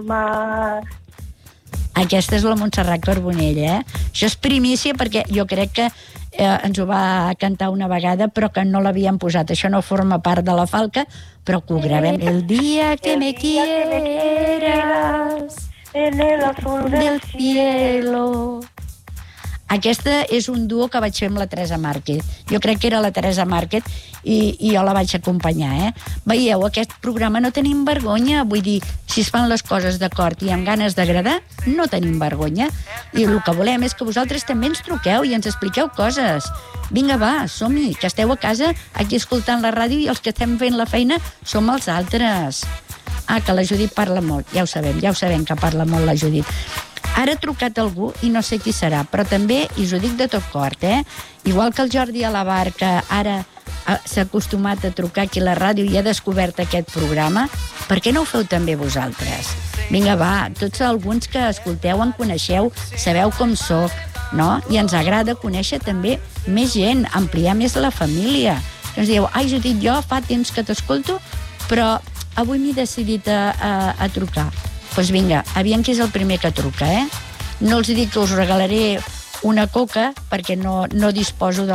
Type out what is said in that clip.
Aquesta és la Montserrat Carbonell, Això és primícia perquè jo crec que ens ho va cantar una vegada, però que no l'havien posat. Això no forma part de la falca, però que ho gravem. El dia que me quieras en el azul del cielo. Aquesta és un duo que vaig fer amb la Teresa Márquez. Jo crec que era la Teresa Márquez i jo la vaig acompanyar, Veieu, aquest programa no tenim vergonya. Vull dir, si es fan les coses d'acord i amb ganes d'agradar, no tenim vergonya. I el que volem és que vosaltres també ens truqueu i ens expliqueu coses. Vinga, va, som-hi, que esteu a casa aquí escoltant la ràdio i els que estem fent la feina som els altres. Que la Judit parla molt. Ja ho sabem que parla molt la Judit. Ara ha trucat algú i no sé qui serà, però també, i us ho dic de tot cor, igual que el Jordi Alabar, que ara s'ha acostumat a trucar aquí a la ràdio i ha descobert aquest programa, per què no ho feu també vosaltres? Vinga, va, tots alguns que escolteu, en coneixeu, sabeu com sóc, no? I ens agrada conèixer també més gent, ampliar més la família. Que ens dieu, ai, Judit, jo fa temps que t'escolto, però avui m'he decidit a trucar. Doncs vinga, aviam qui és el primer que truca, No els dic que us regalaré una coca, perquè no disposo de